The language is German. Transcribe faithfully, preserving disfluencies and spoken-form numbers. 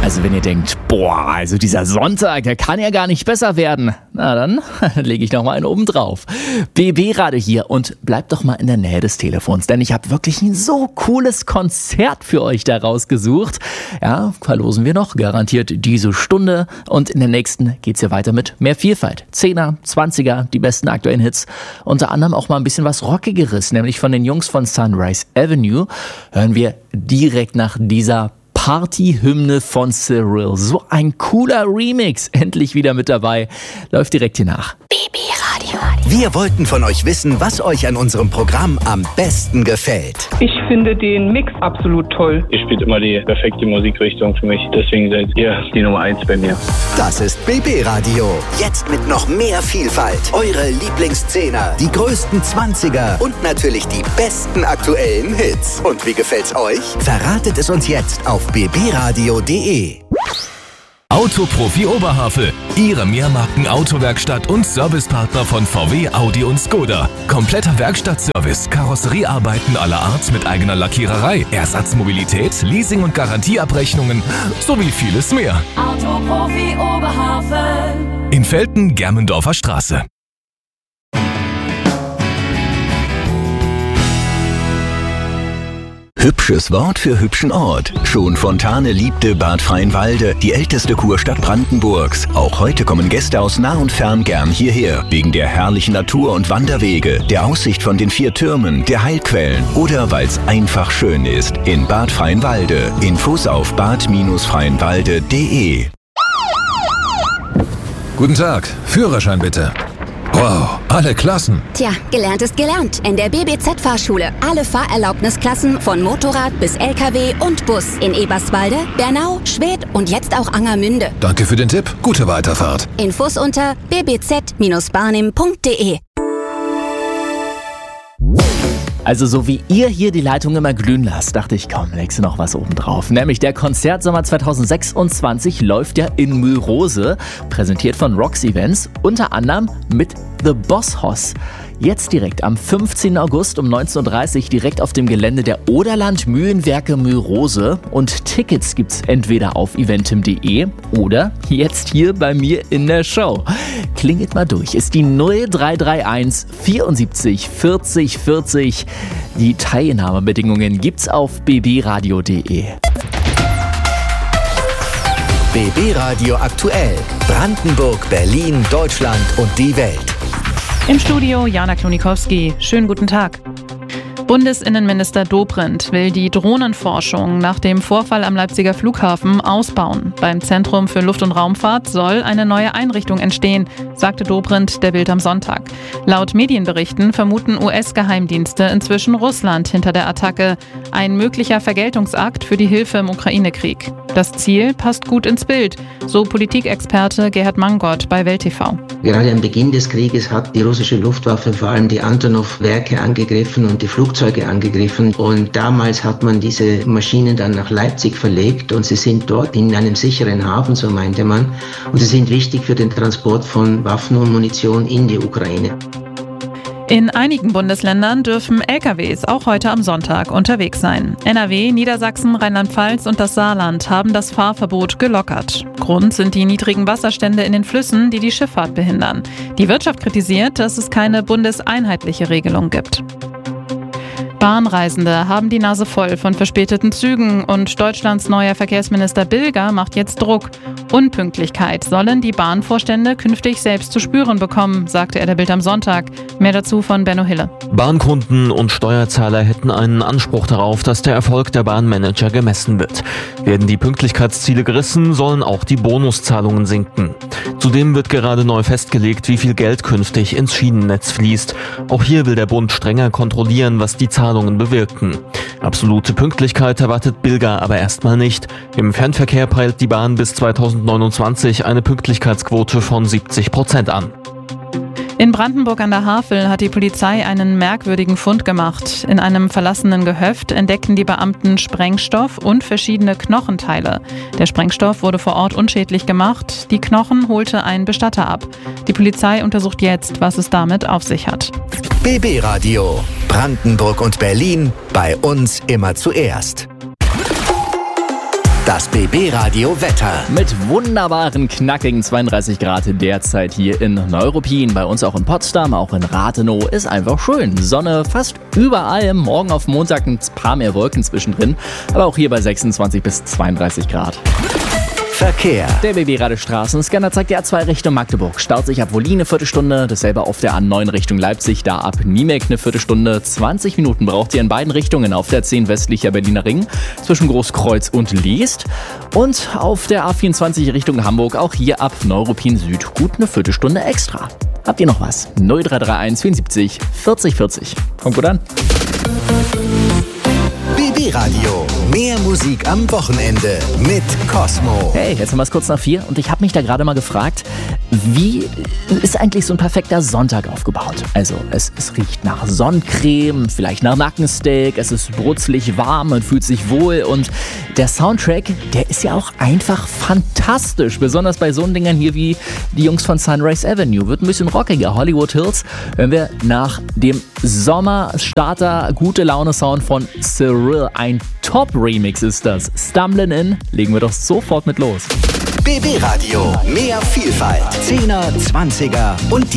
Also wenn ihr denkt, boah, also dieser Sonntag, der kann ja gar nicht besser werden, na dann lege ich noch mal einen oben drauf. B B-Radio hier und bleibt doch mal in der Nähe des Telefons, denn ich habe wirklich ein so cooles Konzert für euch da rausgesucht. Ja, verlosen wir noch, garantiert diese Stunde, und in der nächsten geht's ja weiter mit mehr Vielfalt. Zehner, Zwanziger, die besten aktuellen Hits, unter anderem auch mal ein bisschen was Rockigeres, nämlich von den Jungs von Sunrise Avenue, hören wir direkt nach dieser Party-Hymne von Cyril. So ein cooler Remix. Endlich wieder mit dabei. Läuft direkt hier nach. B B-Radio. Wir wollten von euch wissen, was euch an unserem Programm am besten gefällt. Ich finde den Mix absolut toll. Ihr spielt immer die perfekte Musikrichtung für mich. Deswegen seid ihr die Nummer eins bei mir. Das ist B B-Radio. Jetzt mit noch mehr Vielfalt. Eure Lieblingszehner, die größten Zwanziger und natürlich die besten aktuellen Hits. Und wie gefällt's euch? Verratet es uns jetzt auf b b radio punkt d e. Autoprofi Oberhavel, Ihre Mehrmarken-Autowerkstatt und Servicepartner von V W, Audi und Skoda. Kompletter Werkstattservice, Karosseriearbeiten aller Art mit eigener Lackiererei, Ersatzmobilität, Leasing- und Garantieabrechnungen sowie vieles mehr. Autoprofi Oberhavel. In Velten, Germendorfer Straße. Hübsches Wort für hübschen Ort. Schon Fontane liebte Bad Freienwalde, die älteste Kurstadt Brandenburgs. Auch heute kommen Gäste aus nah und fern gern hierher. Wegen der herrlichen Natur und Wanderwege, der Aussicht von den vier Türmen, der Heilquellen oder weil es einfach schön ist. In Bad Freienwalde. Infos auf bad freienwalde punkt de. Guten Tag, Führerschein bitte. Wow, alle Klassen. Tja, gelernt ist gelernt. In der B B Z-Fahrschule. Alle Fahrerlaubnisklassen von Motorrad bis L K W und Bus. In Eberswalde, Bernau, Schwedt und jetzt auch Angermünde. Danke für den Tipp. Gute Weiterfahrt. Infos unter b b z barnim punkt de. Also so wie ihr hier die Leitung immer glühen lasst, dachte ich, komm, legst du noch was oben drauf. Nämlich der Konzertsommer zwanzig sechsundzwanzig läuft ja in Mühlrose, präsentiert von Rox Events, unter anderem mit The Boss Hoss. Jetzt direkt am fünfzehnten August um neunzehn Uhr dreißig direkt auf dem Gelände der Oderland Mühlenwerke Mühlrose. Und Tickets gibt's entweder auf eventim punkt de oder jetzt hier bei mir in der Show. Klingelt mal durch. Ist die null drei drei eins vierundsiebzig vierzig vierzig. Die Teilnahmebedingungen gibt's auf b b radio punkt de. B B-Radio aktuell. Brandenburg, Berlin, Deutschland und die Welt. Im Studio Jana Klonikowski. Schönen guten Tag. Bundesinnenminister Dobrindt will die Drohnenforschung nach dem Vorfall am Leipziger Flughafen ausbauen. Beim Zentrum für Luft- und Raumfahrt soll eine neue Einrichtung entstehen, sagte Dobrindt der Bild am Sonntag. Laut Medienberichten vermuten U S-Geheimdienste inzwischen Russland hinter der Attacke. Ein möglicher Vergeltungsakt für die Hilfe im Ukraine-Krieg. Das Ziel passt gut ins Bild, so Politikexperte Gerhard Mangott bei Welt T V. Gerade am Beginn des Krieges hat die russische Luftwaffe vor allem die Antonov-Werke angegriffen und die Flugzeuge angegriffen. Und damals hat man diese Maschinen dann nach Leipzig verlegt und sie sind dort in einem sicheren Hafen, so meinte man. Und sie sind wichtig für den Transport von Waffen und Munition in die Ukraine. In einigen Bundesländern dürfen L K Ws auch heute am Sonntag unterwegs sein. N R W, Niedersachsen, Rheinland-Pfalz und das Saarland haben das Fahrverbot gelockert. Grund sind die niedrigen Wasserstände in den Flüssen, die die Schifffahrt behindern. Die Wirtschaft kritisiert, dass es keine bundeseinheitliche Regelung gibt. Bahnreisende haben die Nase voll von verspäteten Zügen und Deutschlands neuer Verkehrsminister Bilger macht jetzt Druck. Unpünktlichkeit sollen die Bahnvorstände künftig selbst zu spüren bekommen, sagte er der Bild am Sonntag. Mehr dazu von Benno Hille. Bahnkunden und Steuerzahler hätten einen Anspruch darauf, dass der Erfolg der Bahnmanager gemessen wird. Werden die Pünktlichkeitsziele gerissen, sollen auch die Bonuszahlungen sinken. Zudem wird gerade neu festgelegt, wie viel Geld künftig ins Schienennetz fließt. Auch hier will der Bund strenger kontrollieren, was die Zahlungen bewirken. Absolute Pünktlichkeit erwartet Bilger aber erstmal nicht. Im Fernverkehr peilt die Bahn bis zweitausendneunundzwanzig eine Pünktlichkeitsquote von siebzig Prozent an. In Brandenburg an der Havel hat die Polizei einen merkwürdigen Fund gemacht. In einem verlassenen Gehöft entdeckten die Beamten Sprengstoff und verschiedene Knochenteile. Der Sprengstoff wurde vor Ort unschädlich gemacht. Die Knochen holte ein Bestatter ab. Die Polizei untersucht jetzt, was es damit auf sich hat. B B-Radio. Brandenburg und Berlin. Bei uns immer zuerst. Das B B-Radio Wetter. Mit wunderbaren, knackigen zweiunddreißig Grad derzeit hier in Neuruppin. Bei uns auch in Potsdam, auch in Rathenow. Ist einfach schön. Sonne fast überall. Morgen auf Montag ein paar mehr Wolken zwischendrin. Aber auch hier bei sechsundzwanzig bis zweiunddreißig Grad. Verkehr. Der B B-Radio-Straßenscanner zeigt die A zwei Richtung Magdeburg. Staut sich ab Wollin eine Viertelstunde. Dasselbe auf der A neun Richtung Leipzig. Da ab Niemek eine Viertelstunde. zwanzig Minuten braucht ihr in beiden Richtungen auf der zehn westlicher Berliner Ring zwischen Großkreuz und Liest. Und auf der A vierundzwanzig Richtung Hamburg auch hier ab Neuruppin Süd gut eine Viertelstunde extra. Habt ihr noch was? null drei drei eins vierundsiebzig vierzig vierzig. Kommt gut an. B B-Radio. Mehr Musik am Wochenende mit Cosmo. Hey, jetzt haben wir es kurz nach vier und ich habe mich da gerade mal gefragt, wie ist eigentlich so ein perfekter Sonntag aufgebaut? Also es, es riecht nach Sonnencreme, vielleicht nach Nackensteak, es ist brutzlig warm, man fühlt sich wohl und der Soundtrack, der ist ja auch einfach fantastisch. Besonders bei so Dingern hier wie die Jungs von Sunrise Avenue. Wird ein bisschen rockiger. Hollywood Hills hören wir nach dem Sommerstarter gute Laune-Sound von Cyril. Ein Top-Remix ist das. Stumblin' In. Legen wir doch sofort mit los. B B-Radio. Mehr Vielfalt. Zehner, Zwanziger und die